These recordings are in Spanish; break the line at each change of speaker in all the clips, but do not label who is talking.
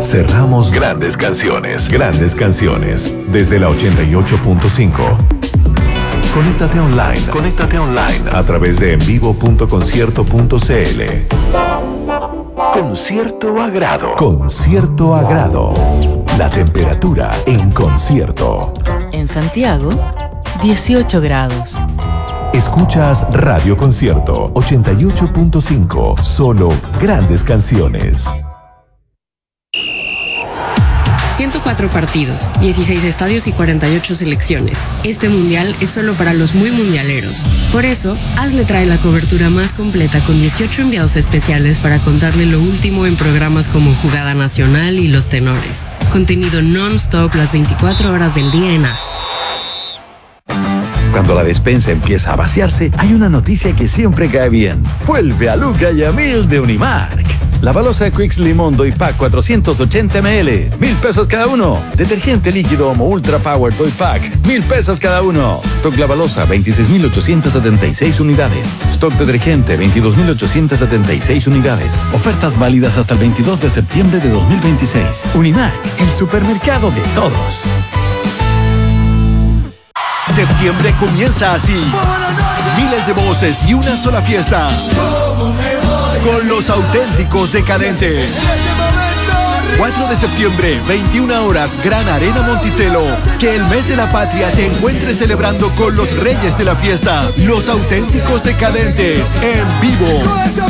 cerramos grandes canciones. Grandes canciones. Desde la 88.5. Conéctate online. Conéctate online. A través de envivo.concierto.cl. Concierto a grado. Concierto a grado. La temperatura en concierto.
En Santiago, 18 grados.
Escuchas Radio Concierto 88.5. Solo grandes canciones.
104 partidos, 16 estadios y 48 selecciones. Este mundial es solo para los muy mundialeros. Por eso, ASLE trae la cobertura más completa con 18 enviados especiales para contarle lo último en programas como Jugada Nacional y Los Tenores. Contenido non-stop las 24 horas del día en AS.
Cuando la despensa empieza a vaciarse, hay una noticia que siempre cae bien. Vuelve a Luca y a Mil de Unimark. La balosa Quicks Limón Doy Pack 480 ml, 1,000 pesos cada uno. Detergente líquido Omo Ultra Power Doy Pack, 1,000 pesos cada uno. Stock La Balosa, 26.876 unidades. Stock detergente, 22.876 unidades. Ofertas válidas hasta el 22 de septiembre de 2026. Unimark, el supermercado de todos.
Septiembre comienza así. Miles de voces y una sola fiesta. Con los auténticos decadentes. 4 de septiembre, 21 horas, Gran Arena Monticello. Que el mes de la patria te encuentres celebrando con los reyes de la fiesta. Los auténticos decadentes, en vivo.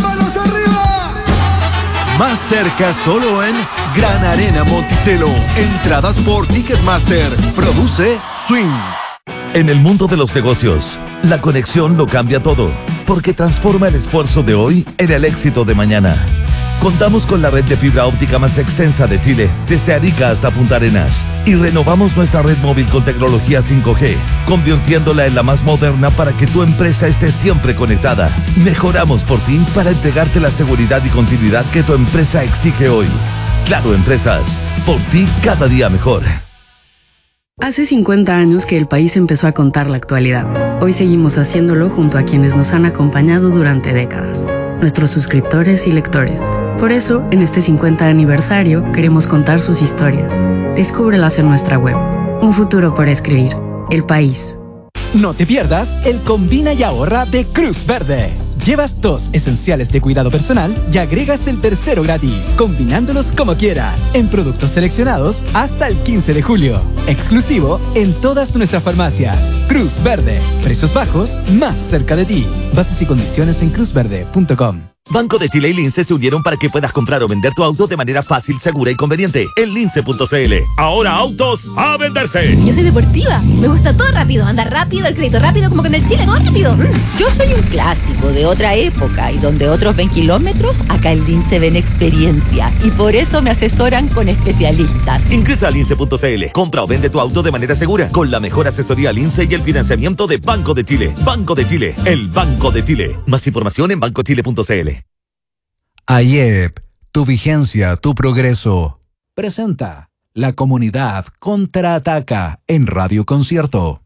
Más cerca solo en Gran Arena Monticello. Entradas por Ticketmaster. Produce Swing.
En el mundo de los negocios, la conexión lo cambia todo, porque transforma el esfuerzo de hoy en el éxito de mañana. Contamos con la red de fibra óptica más extensa de Chile, desde Arica hasta Punta Arenas, y renovamos nuestra red móvil con tecnología 5G, convirtiéndola en la más moderna para que tu empresa esté siempre conectada. Mejoramos por ti para entregarte la seguridad y continuidad que tu empresa exige hoy. Claro Empresas, por ti cada día mejor.
Hace 50 años que el país empezó a contar la actualidad. Hoy seguimos haciéndolo junto a quienes nos han acompañado durante décadas, nuestros suscriptores y lectores. Por eso, en este 50 aniversario, queremos contar sus historias. Descúbrelas en nuestra web. Un futuro por escribir. El país.
No te pierdas el Combina y Ahorra de Cruz Verde. Llevas 2 esenciales de cuidado personal y agregas el tercero gratis, combinándolos como quieras, en productos seleccionados hasta el 15 de julio. Exclusivo en todas nuestras farmacias. Cruz Verde. Precios bajos, más cerca de ti. Bases y condiciones en cruzverde.com.
Banco de Chile y Lince se unieron para que puedas comprar o vender tu auto de manera fácil, segura y conveniente en lince.cl. Ahora autos a venderse.
Yo soy deportiva, me gusta todo rápido, andar rápido, el crédito rápido, como que en el Chile, todo rápido.
Yo soy un clásico de otra época y donde otros ven kilómetros, acá en Lince ven experiencia y por eso me asesoran con especialistas.
Ingresa a lince.cl, compra o vende tu auto de manera segura con la mejor asesoría Lince y el financiamiento de Banco de Chile. Banco de Chile, el Banco de Chile. Más información en bancochile.cl.
AIEP, tu vigencia, tu progreso. Presenta La Comunidad Contraataca en Radio Concierto.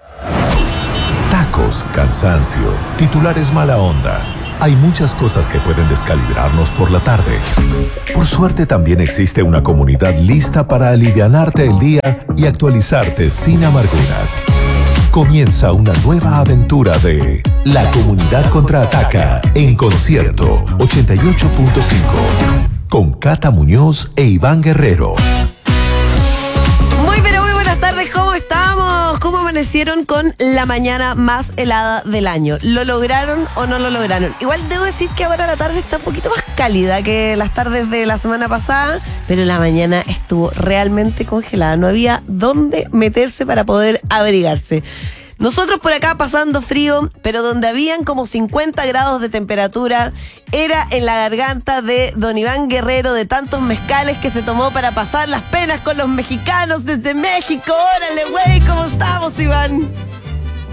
Tacos, cansancio, titulares mala onda. Hay muchas cosas que pueden descalibrarnos por la tarde. Por suerte también existe una comunidad lista para alivianarte el día y actualizarte sin amarguras. Comienza una nueva aventura de La Comunidad Contraataca en Concierto 88.5 con Cata Muñoz e Iván Guerrero.
Muy buenas tardes, ¿cómo estamos? ¿Cómo amanecieron con la mañana más helada del año? ¿Lo lograron o no lo lograron? Igual debo decir que ahora la tarde está un poquito más cálida que las tardes de la semana pasada, pero la mañana estuvo realmente congelada. No había dónde meterse para poder abrigarse. Nosotros por acá pasando frío, pero donde habían como 50 grados de temperatura era en la garganta de don Iván Guerrero, de tantos mezcales que se tomó para pasar las penas con los mexicanos desde México. ¡Órale, güey! ¿Cómo estamos, Iván?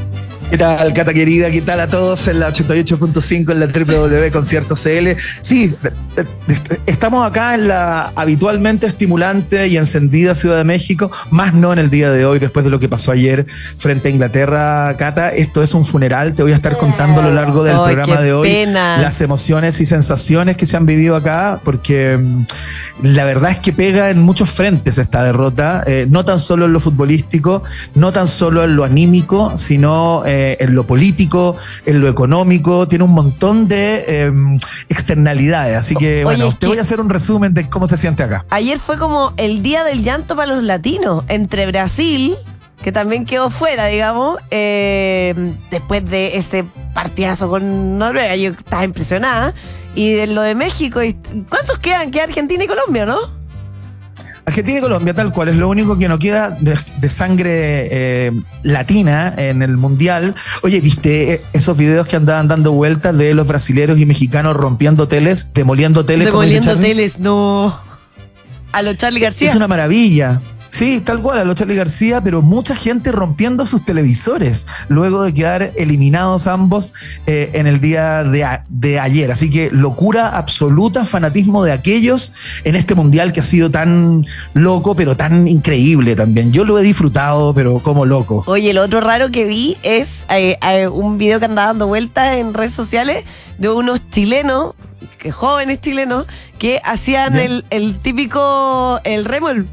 ¿Qué tal, Cata querida? ¿Qué tal a todos en la 88.5 en la www.conciertos.cl? Sí, estamos acá en la habitualmente estimulante y encendida Ciudad de México, más no en el día de hoy, después de lo que pasó ayer frente a Inglaterra, Cata. Esto es un funeral, te voy a estar contando a lo largo del programa de hoy las emociones y sensaciones que se han vivido acá, porque la verdad es que pega en muchos frentes esta derrota, no tan solo en lo futbolístico, no tan solo en lo anímico, sino en lo político, en lo económico, tiene un montón de externalidades. Así que, bueno, te voy a hacer un resumen de cómo se siente acá.
Ayer fue como el día del llanto para los latinos, entre Brasil, que también quedó fuera, digamos, después de ese partidazo con Noruega, yo estaba impresionada, y de lo de México, ¿cuántos quedan? Queda Argentina y Colombia, ¿no?
Argentina y Colombia, tal cual, es lo único que no queda de sangre latina en el Mundial. Oye, ¿viste esos videos que andaban dando vueltas de los brasileros y mexicanos rompiendo teles, demoliendo teles?
Demoliendo teles, no. A lo Charly García.
Es una maravilla. Sí, tal cual, a lo Charly García, pero mucha gente rompiendo sus televisores luego de quedar eliminados ambos en el día de ayer. Así que locura absoluta, fanatismo de aquellos en este mundial que ha sido tan loco, pero tan increíble también. Yo lo he disfrutado, pero como loco.
Oye, lo otro raro que vi es un video que andaba dando vueltas en redes sociales de unos chilenos, que jóvenes chilenos, que hacían el típico, el remo, el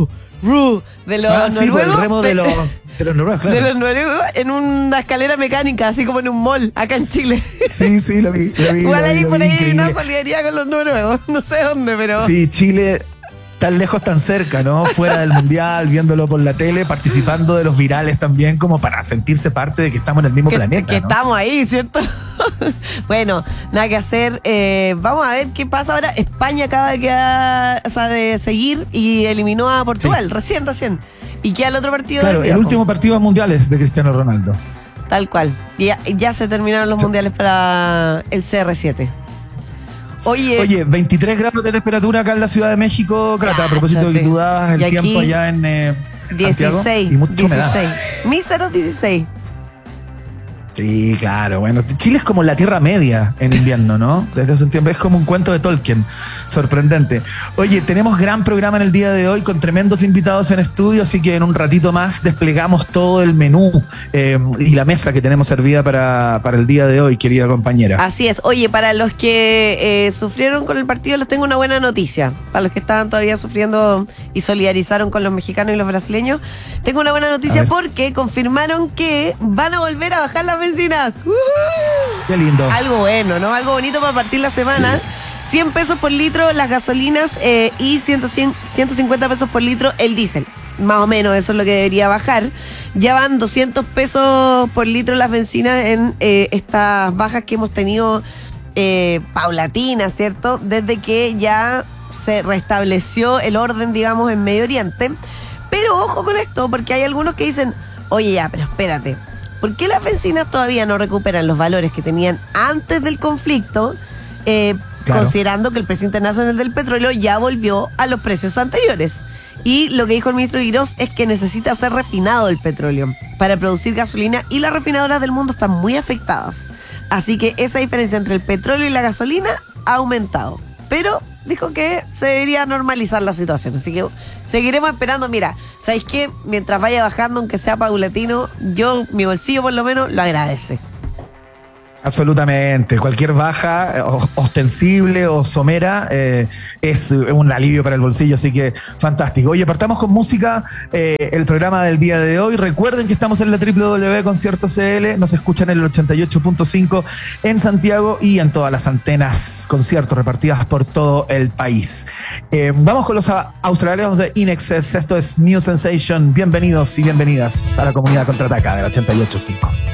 de los noruegos. Sí, el remo de los noruegos, claro. De los noruegos en una escalera mecánica, así como en un mall, acá en Chile.
Sí, lo vi.
Igual ahí por ahí hay una solidaridad con los noruegos, no sé dónde, pero...
Sí, Chile... tan lejos, tan cerca, ¿no? Fuera del mundial, viéndolo por la tele, participando de los virales también, como para sentirse parte de que estamos en el mismo planeta.
Que
¿no?
Estamos ahí, ¿cierto? Bueno, nada que hacer. Vamos a ver qué pasa ahora. España acaba de quedar, de seguir y eliminó a Portugal, recién. Y queda el otro partido.
Claro, el último partido mundiales de Cristiano Ronaldo.
Tal cual. Ya se terminaron los mundiales para el CR7. Oye,
23 grados de temperatura acá en la Ciudad de México, Cata, a propósito de que tú dabas el tiempo allá en Santiago.
16,
y mucha
16.
humedad.
Míseros 16.
Sí, claro, bueno, Chile es como la Tierra Media en invierno, ¿no? Desde hace un tiempo, es como un cuento de Tolkien, sorprendente. Oye, tenemos gran programa en el día de hoy con tremendos invitados en estudio, así que en un ratito más desplegamos todo el menú y la mesa que tenemos servida para el día de hoy, querida compañera.
Así es. Oye, para los que sufrieron con el partido, les tengo una buena noticia. Para los que estaban todavía sufriendo y solidarizaron con los mexicanos y los brasileños, tengo una buena noticia porque confirmaron que van a volver a bajar las bencinas.
Qué lindo.
Algo bueno, ¿no? Algo bonito para partir la semana. Sí. 100 pesos por litro las gasolinas y 150 pesos por litro el diésel. Más o menos, eso es lo que debería bajar. Ya van 200 pesos por litro las bencinas en estas bajas que hemos tenido paulatinas, ¿cierto? Desde que ya se restableció el orden, digamos, en Medio Oriente. Pero ojo con esto, porque hay algunos que dicen, oye, ya, pero espérate, ¿por qué las bencinas todavía no recuperan los valores que tenían antes del conflicto? Claro. Considerando que el precio internacional del petróleo ya volvió a los precios anteriores. Y lo que dijo el ministro Quirós es que necesita ser refinado el petróleo para producir gasolina y las refinadoras del mundo están muy afectadas. Así que esa diferencia entre el petróleo y la gasolina ha aumentado. Pero dijo que se debería normalizar la situación. Así que seguiremos esperando. Mira, ¿sabéis qué? Mientras vaya bajando, aunque sea paulatino, mi bolsillo por lo menos lo agradece.
Absolutamente. Cualquier baja ostensible o somera es un alivio para el bolsillo, así que fantástico. Oye, partamos con música el programa del día de hoy. Recuerden que estamos en la www.conciertos.cl, nos escuchan en el 88.5 en Santiago y en todas las antenas conciertos repartidas por todo el país. Vamos con los australianos de In Excess. Esto es New Sensation. Bienvenidos y bienvenidas a la comunidad Contraataca del 88.5.